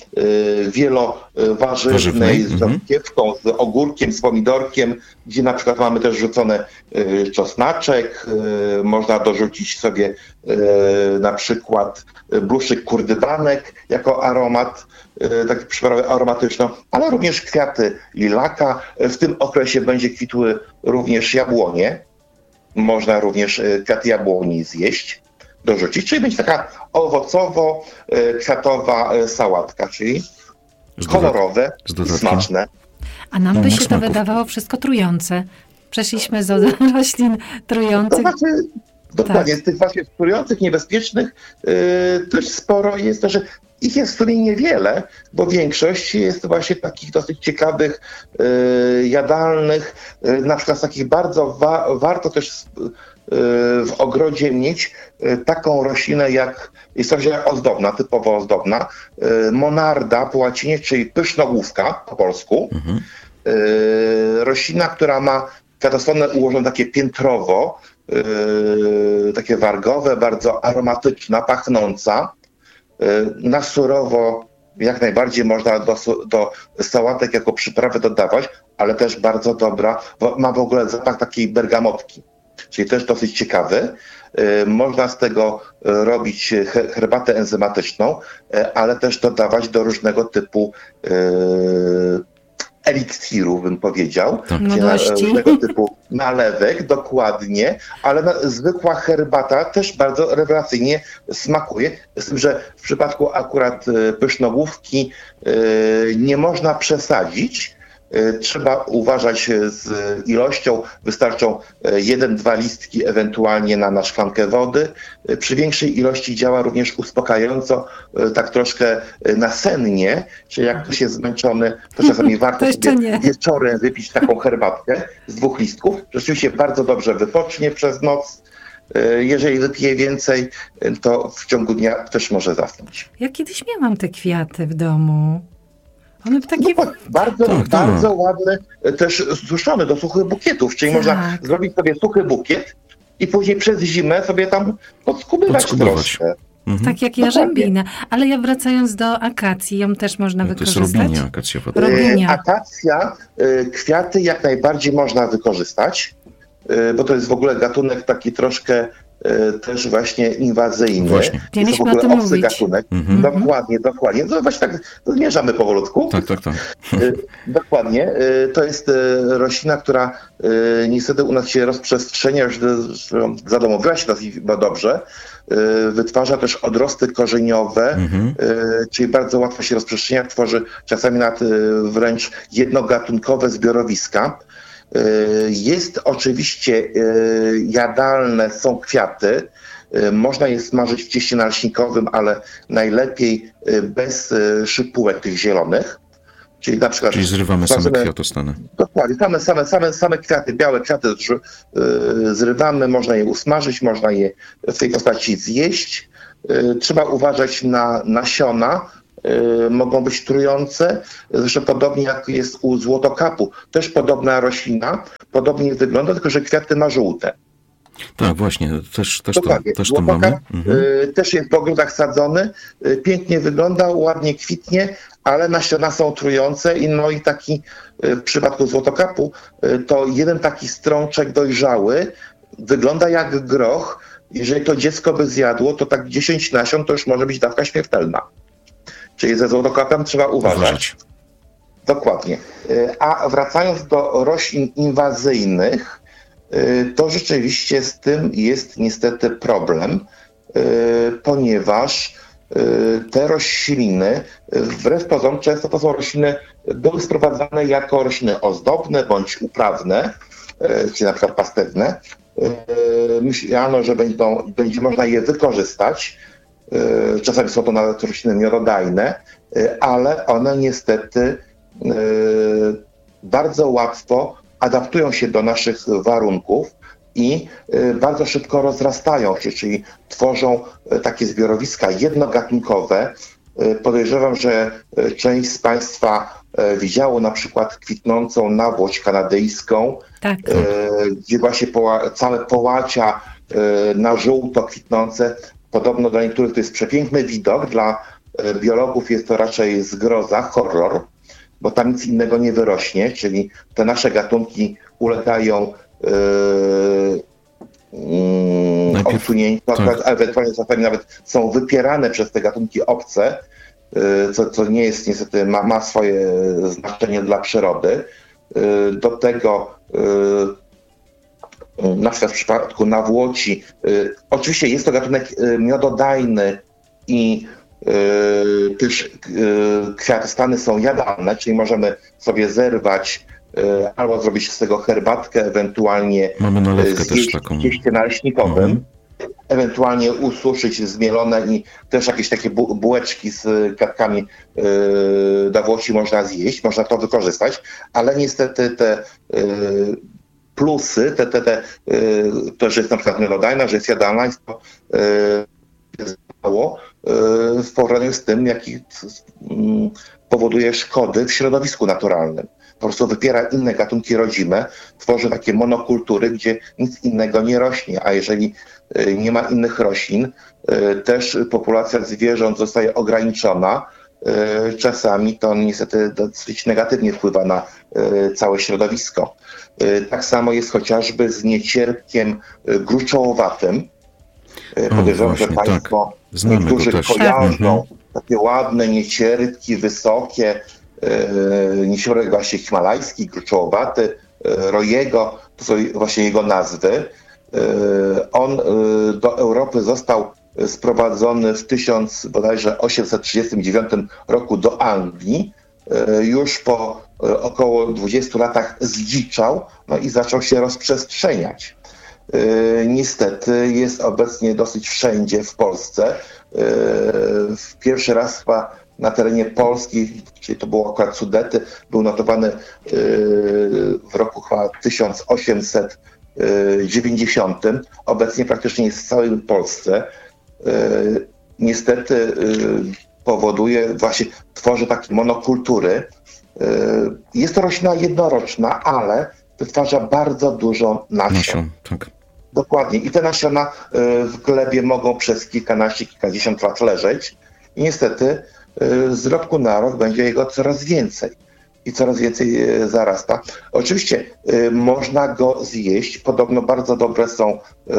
wielowarzywnej z rzodkiewką, z ogórkiem, z pomidorkiem, gdzie na przykład mamy też rzucone czosnaczek, można dorzucić sobie na przykład bluszyk kurdybanek jako aromat, taki przyprawę aromatyczną, ale również kwiaty lilaka. W tym okresie będzie kwitły również jabłonie. Można również kwiaty jabłoni zjeść. dorzucić, czyli będzie taka owocowo-kwiatowa sałatka, czyli kolorowe, smaczne. A nam by No, się to smaków. wydawało wszystko trujące. Przeszliśmy z roślin trujących. To znaczy, dokładnie, z tych właśnie trujących, niebezpiecznych yy, też sporo jest to, że ich jest w sumie niewiele, bo większość jest właśnie takich dosyć ciekawych, yy, jadalnych, yy, na przykład z takich bardzo wa- warto też yy, w ogrodzie mieć yy, taką roślinę jak, jest to roślina ozdobna, typowo ozdobna, yy, monarda po łacinie, czyli pysznogłówka po polsku. Mhm. Yy, roślina, która ma kwiatostronę ułożone takie piętrowo, yy, takie wargowe, bardzo aromatyczna, pachnąca. Yy, na surowo jak najbardziej można do, su- do sałatek jako przyprawę dodawać, ale też bardzo dobra, bo ma w ogóle zapach takiej bergamotki, czyli też dosyć ciekawy. Yy, można z tego yy, robić he- herbatę enzymatyczną, yy, ale też dodawać do różnego typu yy, eliksirów, bym powiedział, Tak. czyli na- Młodości. tego typu nalewek, dokładnie, ale na, zwykła herbata też bardzo rewelacyjnie smakuje, z tym, że w przypadku akurat y, pysznogłówki y, nie można przesadzić. Y, Trzeba uważać z ilością, wystarczą y, jeden, dwa listki ewentualnie na, na szklankę wody. Y, Przy większej ilości działa również uspokajająco, y, tak troszkę y, nasennie, czyli jak ktoś jest zmęczony, to czasami warto To jeszcze sobie nie. wieczorem wypić taką herbatkę z dwóch listków. Rzeczywiście bardzo dobrze wypocznie przez noc. Y, Jeżeli wypije więcej, y, to w ciągu dnia też może zasnąć. Ja kiedyś miałam te kwiaty w domu. One takie... No, bardzo, Tak, tak. bardzo ładny, e, też suszony do suchych bukietów, czyli Tak. można zrobić sobie suchy bukiet i później przez zimę sobie tam podskubywać Podskubywać. troszkę. Mhm. Tak jak jarzębina. Ale ja wracając do akacji, ją też można To jest wykorzystać. robinia akacjowa. Ro- Robinia. E, Akacja, e, kwiaty jak najbardziej można wykorzystać, e, bo to jest w ogóle gatunek taki troszkę e, też właśnie inwazyjny. Właśnie. Jest to w Mieliśmy o ogóle tym obcy mówić. gatunek. Mhm. Dokładnie, dokładnie. No właśnie tak zmierzamy powolutku. Tak, tak, tak. Y, Dokładnie. Y, To jest y, roślina, która y, niestety u nas się rozprzestrzenia, już y, zadomowiła się dosyć dobrze. Y, Wytwarza też odrosty korzeniowe, Mhm. y, czyli bardzo łatwo się rozprzestrzenia, tworzy czasami nawet y, wręcz jednogatunkowe zbiorowiska. Y, Jest oczywiście y, jadalne, są kwiaty. Y, Można je smażyć w cieście naleśnikowym, ale najlepiej y, bez y, szypułek tych zielonych. Czyli na przykład Czyli zrywamy same smażymy- kwiatostany. Dokładnie, same, same, same, same kwiaty, białe kwiaty zrzy- y, zrywamy, można je usmażyć, można je w tej postaci zjeść. Y, Trzeba uważać na nasiona, y, mogą być trujące, zresztą podobnie jak jest u złotokapu. Też podobna roślina, podobnie wygląda, tylko że kwiaty ma żółte. Tak, właśnie, też, też, to, Dokładnie. też to mamy. Złotokap Mhm. y, też jest w ogrodach sadzony, y, pięknie wygląda, ładnie kwitnie, ale nasiona są trujące i no i taki y, w przypadku złotokapu y, to jeden taki strączek dojrzały wygląda jak groch. Jeżeli to dziecko by zjadło, to tak dziesięć nasion to już może być dawka śmiertelna. Czyli ze złotokapem trzeba uważać. Uważać. Dokładnie. Y, A wracając do roślin inwazyjnych, y, to rzeczywiście z tym jest niestety problem, y, ponieważ y, te rośliny, y, wbrew pozorom, często to są rośliny, były sprowadzane jako rośliny ozdobne bądź uprawne, y, czyli na przykład pastewne. Y, Myślano, że będą, będzie można je wykorzystać. Y, Czasami są to nawet rośliny miarodajne, y, ale one niestety y, bardzo łatwo adaptują się do naszych warunków i y, bardzo szybko rozrastają się, czyli tworzą y, takie zbiorowiska jednogatunkowe. Y, Podejrzewam, że y, część z Państwa y, widziało na przykład kwitnącą nawłoć kanadyjską, Tak. y, gdzie właśnie poła, całe połacia y, na żółto kwitnące. Podobno dla niektórych to jest przepiękny widok, dla y, biologów jest to raczej zgroza, horror, bo tam nic innego nie wyrośnie, czyli te nasze gatunki ulegają yy, yy, Najpierw- odsunięciu, tak. a ewentualnie czasami nawet są wypierane przez te gatunki obce, yy, co, co nie jest niestety, ma, ma swoje znaczenie dla przyrody. Yy, do tego yy, na przykład w przypadku nawłoci. Oczywiście jest to gatunek miododajny i też kwiatostany są jadalne, czyli możemy sobie zerwać albo zrobić z tego herbatkę, ewentualnie mamy nalewkę zjeść też taką w cieście naleśnikowym, mhm. ewentualnie ususzyć, zmielone i też jakieś takie bu- bułeczki z kwiatkami yy, nawłoci można zjeść, można to wykorzystać, ale niestety te yy, plusy, te, te, te, yy, to, że jest na przykład miododajna, że jest jadalna, jest to yy, yy, w porównaniu z tym, jaki yy, powoduje szkody w środowisku naturalnym. Po prostu wypiera inne gatunki rodzime, tworzy takie monokultury, gdzie nic innego nie rośnie, a jeżeli nie ma innych roślin, też populacja zwierząt zostaje ograniczona. Czasami to niestety dosyć negatywnie wpływa na całe środowisko. Tak samo jest chociażby z niecierpkiem gruczołowatym. Podejrzewam, że Państwo tak. niektórzy kojarzą takie ładne niecierpki, wysokie, niesiorek właśnie himalajski, gruczołowaty, rojego, to są właśnie jego nazwy. On do Europy został sprowadzony w tysiąc osiemset trzydziestym dziewiątym roku do Anglii. Już po około dwudziestu latach zdziczał, no i zaczął się rozprzestrzeniać. Niestety jest obecnie dosyć wszędzie w Polsce. Pierwszy raz chyba na terenie Polski, czyli to było akurat Sudety, był notowany w roku chyba tysiąc osiemset dziewięćdziesiątym. Obecnie praktycznie jest w całej Polsce. Niestety powoduje, właśnie tworzy takie monokultury. Jest to roślina jednoroczna, ale wytwarza bardzo dużo nasion. nasion tak. Dokładnie. I te nasiona w glebie mogą przez kilkanaście, kilkadziesiąt lat leżeć. I niestety z roku na rok będzie jego coraz więcej i coraz więcej zarasta. Oczywiście można go zjeść, podobno bardzo dobre są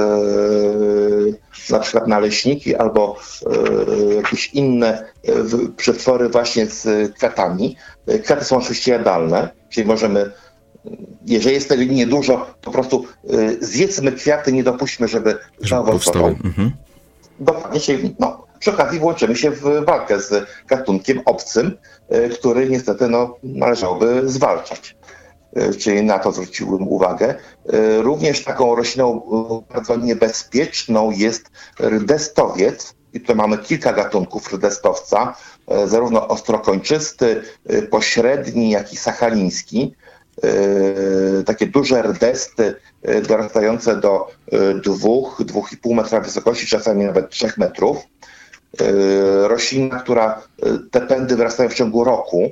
na przykład naleśniki albo jakieś inne przetwory właśnie z kwiatami. Kwiaty są oczywiście jadalne, czyli możemy, jeżeli jest tego niedużo, po prostu zjedzmy kwiaty, nie dopuśćmy, żeby zaowocował. Mhm. Dokładnie, czyli no, przy okazji włączymy się w walkę z gatunkiem obcym, który niestety no, należałoby zwalczać. Czyli na to zwróciłem uwagę. Również taką rośliną bardzo niebezpieczną jest rdestowiec. I tutaj mamy kilka gatunków rdestowca, zarówno ostrokończysty, pośredni, jak i sachaliński. Takie duże rdesty dorastające do dwóch, dwóch i pół metra wysokości, czasami nawet trzech metrów. Roślina, która te pędy wyrastają w ciągu roku,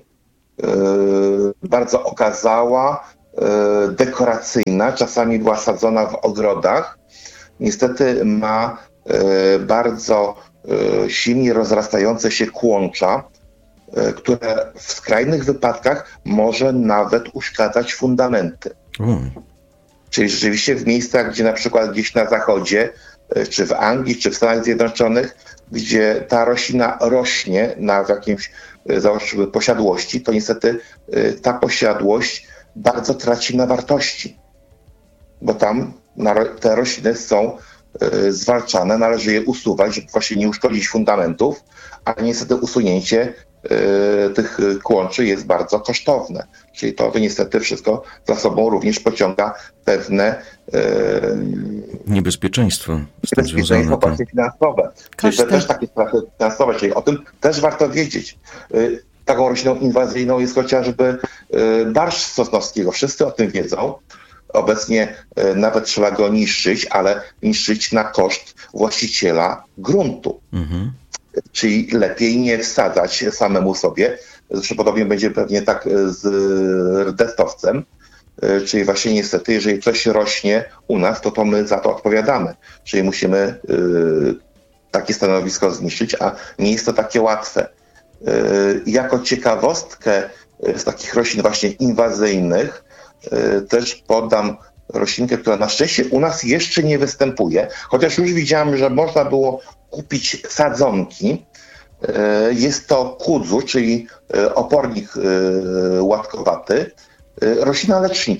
bardzo okazała, dekoracyjna, czasami była sadzona w ogrodach. Niestety ma bardzo silnie rozrastające się kłącza, które w skrajnych wypadkach może nawet uszkadzać fundamenty. Mm. Czyli rzeczywiście w miejscach, gdzie na przykład gdzieś na zachodzie, czy w Anglii, czy w Stanach Zjednoczonych, gdzie ta roślina rośnie na jakimś, załóżmy, posiadłości, to niestety ta posiadłość bardzo traci na wartości. Bo tam te rośliny są zwalczane, należy je usuwać, żeby właśnie nie uszkodzić fundamentów, a niestety usunięcie tych kłączy jest bardzo kosztowne. Czyli to, to niestety wszystko za sobą również pociąga pewne e, niebezpieczeństwo niebezpieczeństwo właśnie finansowe. Czyli to też takie straty finansowe, czyli o tym też warto wiedzieć. Taką rośliną inwazyjną jest chociażby barszcz sosnowskiego. Wszyscy o tym wiedzą. Obecnie nawet trzeba go niszczyć, ale niszczyć na koszt właściciela gruntu. Mhm. Czyli lepiej nie wsadzać samemu sobie. Zresztą podobnie będzie pewnie tak z rdestowcem. Czyli właśnie niestety, jeżeli coś rośnie u nas, to to my za to odpowiadamy. Czyli musimy takie stanowisko zniszczyć, a nie jest to takie łatwe. Jako ciekawostkę z takich roślin właśnie inwazyjnych też podam roślinkę, która na szczęście u nas jeszcze nie występuje, chociaż już widziałem, że można było kupić sadzonki. Jest to kudzu, czyli opornik łatkowaty. Roślina lecznicza,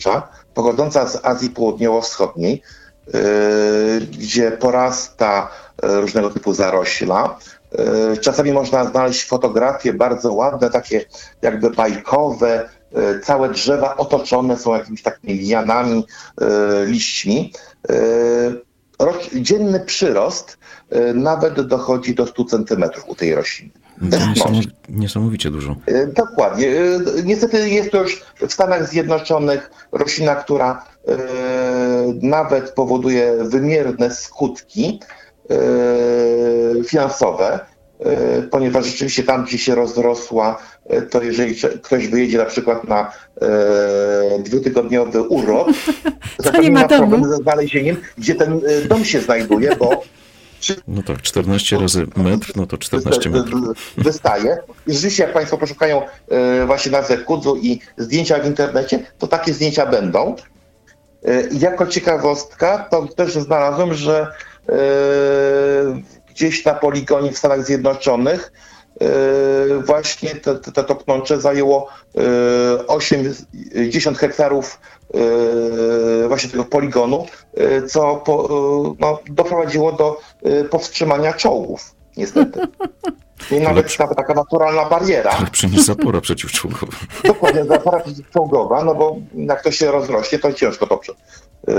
pochodząca z Azji Południowo-Wschodniej, gdzie porasta różnego typu zarośla. Czasami można znaleźć fotografie bardzo ładne, takie jakby bajkowe, całe drzewa otoczone są jakimiś takimi lianami, liśćmi. Dzienny przyrost nawet dochodzi do stu centymetrów u tej rośliny. Niesamowicie, niesamowicie dużo. Dokładnie. Niestety jest to już w Stanach Zjednoczonych roślina, która e, nawet powoduje wymierne skutki e, finansowe, e, ponieważ rzeczywiście tam, gdzie się rozrosła, e, to jeżeli ktoś wyjedzie na przykład na e, dwutygodniowy urlop, to nie ma problemu ze znalezieniem, gdzie ten dom się znajduje, bo no tak, czternaście razy metr, no to czternaście metrów. Wystaje. I rzeczywiście, jak Państwo poszukają e, właśnie nazwę kudzu i zdjęcia w internecie, to takie zdjęcia będą. E, jako ciekawostka, to też znalazłem, że e, gdzieś na poligonie w Stanach Zjednoczonych e, właśnie to, to, to pnącze zajęło e, osiemdziesiąt hektarów e, właśnie tego poligonu, e, co po, e, no, doprowadziło do e, powstrzymania czołgów, niestety. I nawet przy... taka naturalna bariera. Lepsze niż zapora przeciwczołgowa. Dokładnie, zapora przeciwczołgowa, no bo jak to się rozrośnie, to ciężko to yy,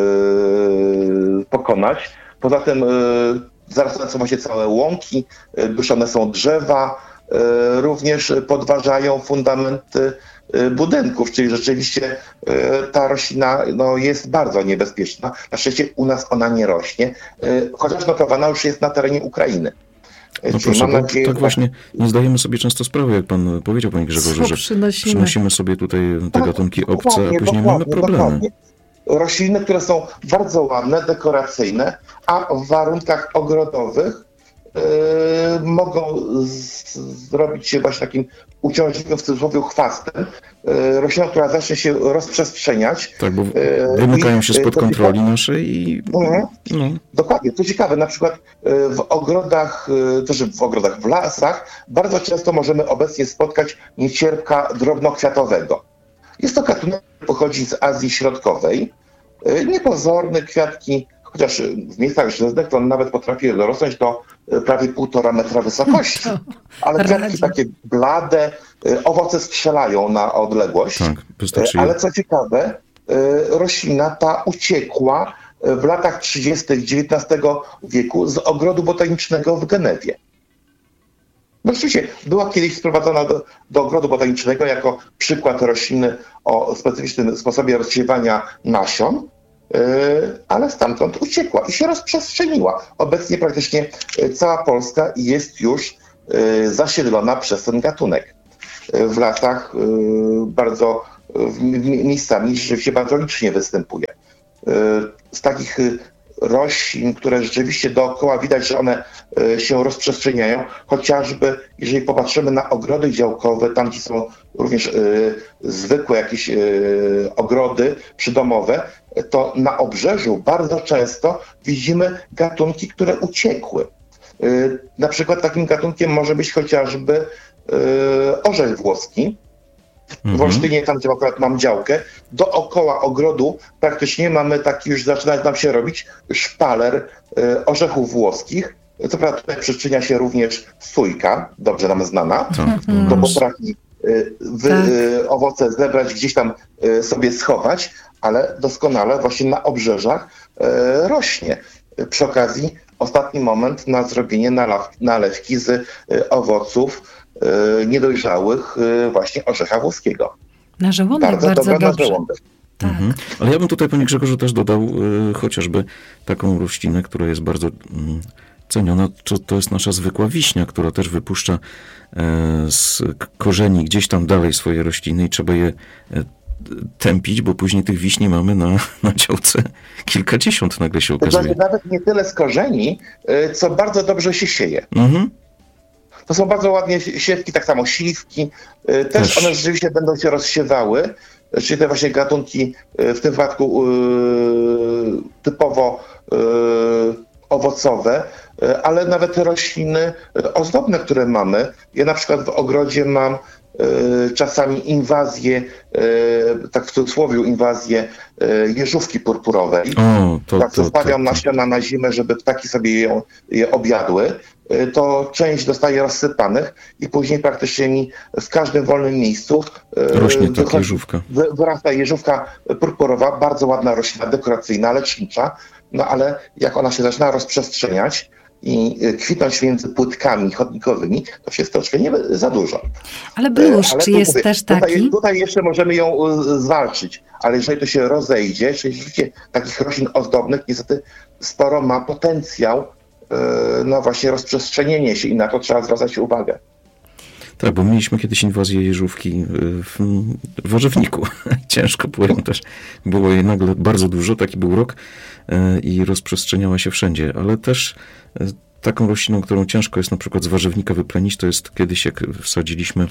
pokonać. Poza tym yy, zarastane są właśnie całe łąki, yy, duszone są drzewa, yy, również podważają fundamenty yy, budynków, czyli rzeczywiście yy, ta roślina no, jest bardzo niebezpieczna. Na szczęście u nas ona nie rośnie, yy, chociaż notowana już jest na terenie Ukrainy. No proszę, nadzieję, tak właśnie nie zdajemy sobie często sprawy, jak pan powiedział, panie Grzegorzu, że przynosimy. przynosimy sobie tutaj te gatunki obce, a później mamy problemy. Dokładnie. Rośliny, które są bardzo ładne, dekoracyjne, a w warunkach ogrodowych yy, mogą z, zrobić się właśnie takim uciążliwym w cudzysłowie chwastem. Yy, roślina, która zacznie się rozprzestrzeniać. Tak, bo wymykają się spod kontroli naszej i... Mhm. No. Dokładnie. To ciekawe, na przykład w ogrodach, też w ogrodach, w lasach bardzo często możemy obecnie spotkać niecierpka drobnokwiatowego. Jest to gatunek, który pochodzi z Azji Środkowej. Niepozorne kwiatki, chociaż w miejscach żyznych to on nawet potrafi dorosnąć do prawie półtora metra wysokości. Ale kwiatki takie blade, owoce strzelają na odległość. Tak, wystarczy. Ale co ciekawe, roślina ta uciekła w latach trzydziestych dziewiętnastego wieku z ogrodu botanicznego w Genewie. No rzeczywiście, była kiedyś sprowadzona do, do ogrodu botanicznego jako przykład rośliny o specyficznym sposobie rozsiewania nasion, yy, ale stamtąd uciekła i się rozprzestrzeniła. Obecnie praktycznie cała Polska jest już yy, zasiedlona przez ten gatunek. Yy, w lasach yy, bardzo, yy, miejscami rzeczywiście bardzo licznie występuje. Yy, z takich yy, roślin, które rzeczywiście dookoła widać, że one y, się rozprzestrzeniają, chociażby jeżeli popatrzymy na ogrody działkowe, tam gdzie są również y, zwykłe jakieś y, ogrody przydomowe, to na obrzeżu bardzo często widzimy gatunki, które uciekły. Y, na przykład takim gatunkiem może być chociażby y, orzech włoski. W Olsztynie, tam gdzie akurat mam działkę, dookoła ogrodu praktycznie mamy taki, już zaczyna nam się robić, szpaler y, orzechów włoskich. Co prawda tutaj przyczynia się również sójka, dobrze nam znana, tak, to potrafi y, wy, tak. y, owoce zebrać, gdzieś tam y, sobie schować, ale doskonale właśnie na obrzeżach y, rośnie. Przy okazji ostatni moment na zrobienie nalaw, nalewki z y, owoców y, niedojrzałych y, właśnie orzecha włoskiego. Na żołądek bardzo, bardzo dobra dobrze. Na żołądek. Tak. Mhm. Ale ja bym tutaj, panie Grzegorzu, też dodał y, chociażby taką roślinę, która jest bardzo y, ceniona. To, to jest nasza zwykła wiśnia, która też wypuszcza y, z korzeni gdzieś tam dalej swoje rośliny i trzeba je y, tępić, bo później tych wiśni mamy na, na działce kilkadziesiąt, nagle się okazuje. To nawet nie tyle z korzeni, co bardzo dobrze się sieje. Mhm. To są bardzo ładnie siewki, tak samo śliwki. Też, Też one rzeczywiście będą się rozsiewały, czyli te właśnie gatunki w tym wypadku yy, typowo yy, owocowe, ale nawet te rośliny ozdobne, które mamy. Ja na przykład w ogrodzie mam czasami inwazję, tak w cudzysłowie inwazję jeżówki purpurowej. O, to, tak, to, zostawiam to, to. nasiona na zimę, żeby ptaki sobie je, je objadły. To część dostaje rozsypanych i później praktycznie mi w każdym wolnym miejscu rośnie taka wychodzi, jeżówka. wyrasta jeżówka purpurowa, bardzo ładna roślina, dekoracyjna, lecznicza, no ale jak ona się zaczyna rozprzestrzeniać i kwitnąć między płytkami chodnikowymi, to się jest troszkę nie za dużo. Ale bluszcz ale jest mówię, też taki? Tutaj, tutaj jeszcze możemy ją zwalczyć, ale jeżeli to się rozejdzie, czyli życie takich roślin ozdobnych niestety sporo ma potencjał no właśnie rozprzestrzenienie się i na to trzeba zwracać uwagę. Tak, bo mieliśmy kiedyś inwazję jeżówki w warzywniku. Ciężko było ją też. Było jej nagle bardzo dużo, taki był rok i rozprzestrzeniała się wszędzie, ale też taką rośliną, którą ciężko jest na przykład z warzywnika wyplenić, to jest kiedyś jak wsadziliśmy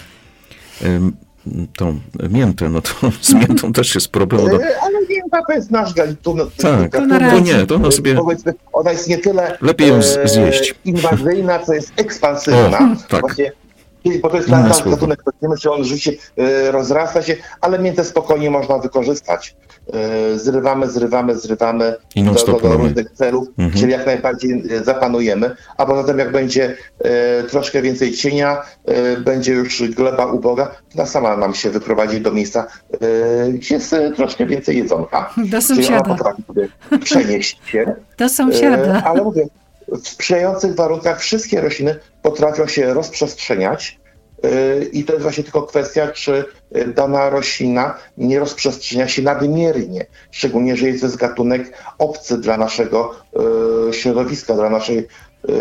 tą miętę, no to z miętą też jest problem. Ona... Ale mięta to jest nasz gatunek. Tak, to nie, to ona sobie... Ona jest nie tyle lepiej ją zjeść. inwazyjna, co jest ekspansywna. O, tak. Właśnie, bo to jest ten gatunek, że on życie rozrasta się, ale miętę spokojnie można wykorzystać. Zrywamy, zrywamy, zrywamy I do, do, do różnych celów, mhm. czyli jak najbardziej zapanujemy, a poza tym jak będzie e, troszkę więcej cienia, e, będzie już gleba uboga, to sama nam się wyprowadzi do miejsca, e, gdzie jest e, troszkę więcej jedzonka. Do sąsiada. Przenieść się. Do sąsiada. E, ale mówię, w sprzyjających warunkach wszystkie rośliny potrafią się rozprzestrzeniać. I to jest właśnie tylko kwestia, czy dana roślina nie rozprzestrzenia się nadmiernie. Szczególnie, że jest to gatunek obcy dla naszego y, środowiska, dla naszej, y,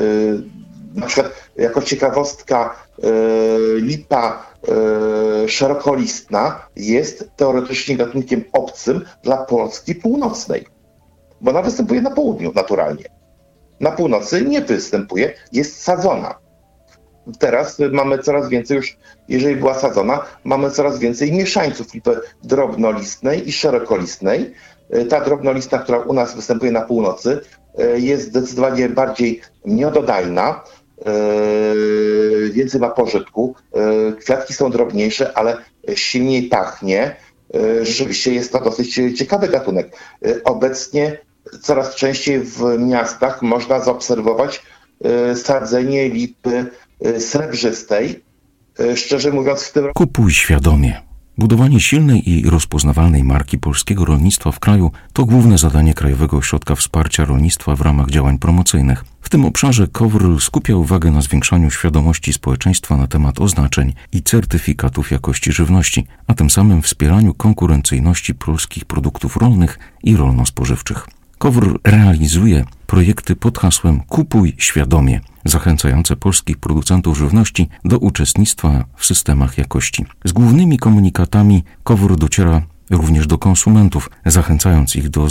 na przykład jako ciekawostka y, lipa y, szerokolistna jest teoretycznie gatunkiem obcym dla Polski północnej, bo ona występuje na południu naturalnie. Na północy nie występuje, jest sadzona. Teraz mamy coraz więcej już, jeżeli była sadzona, mamy coraz więcej mieszańców lipy drobnolistnej i szerokolistnej. Ta drobnolistna, która u nas występuje na północy, jest zdecydowanie bardziej miododajna, więcej ma pożytku. Kwiatki są drobniejsze, ale silniej pachnie. Rzeczywiście jest to dosyć ciekawy gatunek. Obecnie coraz częściej w miastach można zaobserwować sadzenie lipy srebrzystej. Szczerze mówiąc w tym roku... Kupuj świadomie. Budowanie silnej i rozpoznawalnej marki polskiego rolnictwa w kraju to główne zadanie Krajowego Ośrodka Wsparcia Rolnictwa w ramach działań promocyjnych. W tym obszarze KOWR skupia uwagę na zwiększaniu świadomości społeczeństwa na temat oznaczeń i certyfikatów jakości żywności, a tym samym wspieraniu konkurencyjności polskich produktów rolnych i rolno-spożywczych. KOWR realizuje projekty pod hasłem Kupuj świadomie, zachęcające polskich producentów żywności do uczestnictwa w systemach jakości. Z głównymi komunikatami KOWR dociera również do konsumentów, zachęcając ich do